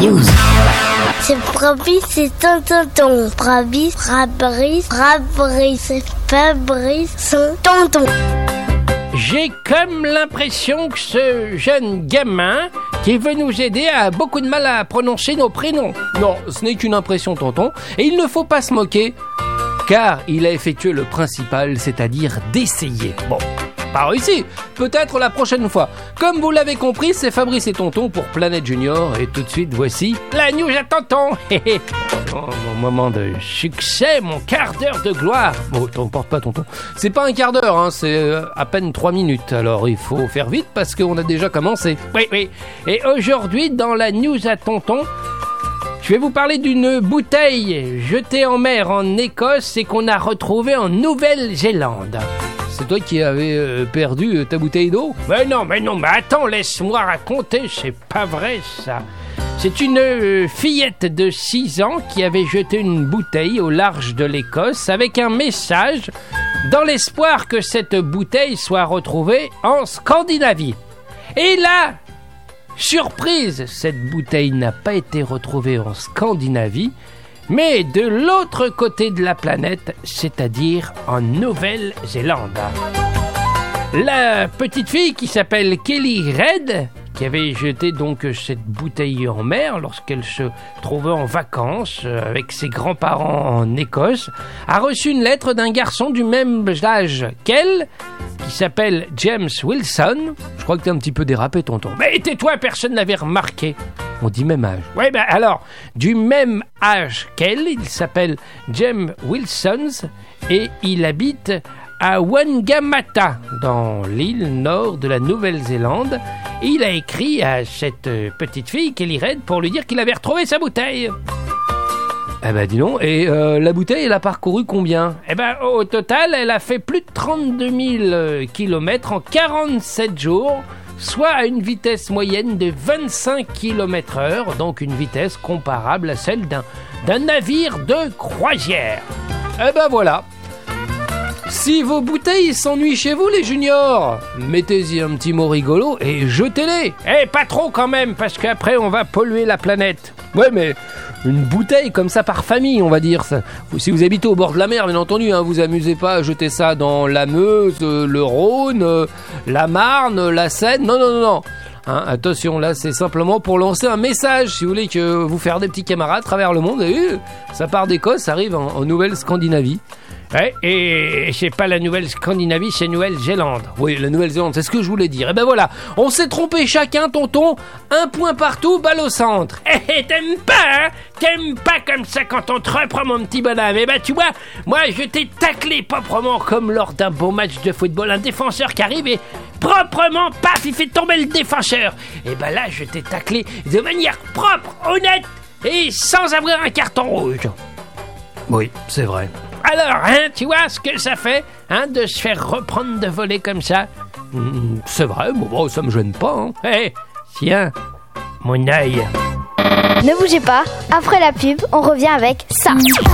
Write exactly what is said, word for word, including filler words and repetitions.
news. C'est Fabrice, c'est tonton. Fabrice, Fabrice, Fabrice, c'est Fabrice, son tonton. J'ai comme l'impression que ce jeune gamin qui veut nous aider a beaucoup de mal à prononcer nos prénoms. Non, ce n'est qu'une impression, tonton, et il ne faut pas se moquer, car il a effectué le principal, c'est-à-dire d'essayer. Bon, pas réussi, peut-être la prochaine fois. Comme vous l'avez compris, c'est Fabrice et tonton pour Planète Junior, et tout de suite, voici la news à tonton. Oh, mon moment de succès, mon quart d'heure de gloire. Bon, t'en porte pas, tonton. C'est pas un quart d'heure, hein, c'est à peine trois minutes. Alors, il faut faire vite parce qu'on a déjà commencé. Oui, oui. Et aujourd'hui, dans la news à tonton, je vais vous parler d'une bouteille jetée en mer en Écosse et qu'on a retrouvée en Nouvelle-Zélande. C'est toi qui avais euh, perdu ta bouteille d'eau ? Mais non, mais non, mais attends, laisse-moi raconter, c'est pas vrai ça. C'est une euh, fillette de six ans qui avait jeté une bouteille au large de l'Écosse avec un message dans l'espoir que cette bouteille soit retrouvée en Scandinavie. Et là, surprise, cette bouteille n'a pas été retrouvée en Scandinavie, mais de l'autre côté de la planète, c'est-à-dire en Nouvelle-Zélande. La petite fille qui s'appelle Kelly Red, qui avait jeté donc cette bouteille en mer lorsqu'elle se trouvait en vacances avec ses grands-parents en Écosse, a reçu une lettre d'un garçon du même âge qu'elle, qui s'appelle James Wilson. Je crois que t'es un petit peu dérapé, tonton. Mais tais-toi, personne n'avait remarqué. On dit même âge. Oui, ben alors, du même âge qu'elle, il s'appelle James Wilson et il habite à Wangamatta, dans l'île nord de la Nouvelle-Zélande. Et il a écrit à cette petite fille, Kelly Red, pour lui dire qu'il avait retrouvé sa bouteille. Eh ben dis donc, et euh, la bouteille, elle a parcouru combien ? Eh ben au total, elle a fait plus de trente-deux mille kilomètres en quarante-sept jours, soit à une vitesse moyenne de vingt-cinq kilomètres heure, donc une vitesse comparable à celle d'un, d'un navire de croisière. Eh ben voilà. Si vos bouteilles s'ennuient chez vous, les juniors, mettez-y un petit mot rigolo et jetez-les. Eh, pas trop quand même, parce qu'après on va polluer la planète. Ouais, mais une bouteille comme ça par famille, on va dire. Ça. Si vous habitez au bord de la mer, bien entendu, hein, vous amusez pas à jeter ça dans la Meuse, euh, le Rhône, euh, la Marne, la Seine. Non, non, non, non. Hein, attention, là, c'est simplement pour lancer un message. Si vous voulez que vous faire des petits camarades à travers le monde, et, ça part d'Écosse, ça arrive en, en Nouvelle-Scandinavie. Ouais, et c'est pas la Nouvelle-Scandinavie, c'est Nouvelle-Zélande. Oui, la Nouvelle-Zélande, c'est ce que je voulais dire. Et ben voilà, on s'est trompé chacun, tonton. Un point partout, balle au centre. Eh, hey, t'aimes pas, hein ? T'aimes pas comme ça quand on te reprend, mon petit bonhomme. Eh ben tu vois, moi je t'ai taclé proprement comme lors d'un beau match de football. Un défenseur qui arrive et proprement, paf, il fait tomber le défenseur. Et ben là, je t'ai taclé de manière propre, honnête et sans avoir un carton rouge. Oui, c'est vrai. Alors, hein, tu vois ce que ça fait, hein, de se faire reprendre de voler comme ça. Mmh, c'est vrai, bon, bon, ça me gêne pas. Hein. Hey, tiens, mon œil. Ne bougez pas, après la pub, on revient avec ça.